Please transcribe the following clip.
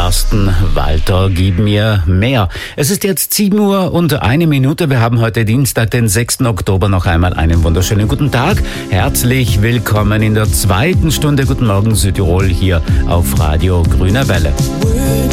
Carsten Walter, gib mir mehr. Es ist jetzt 7 Uhr und 1 Minute. Wir haben heute Dienstag, den 6. Oktober. Noch einmal einen wunderschönen guten Tag. Herzlich willkommen in der zweiten Stunde. Guten Morgen Südtirol hier auf Radio Grüne Welle.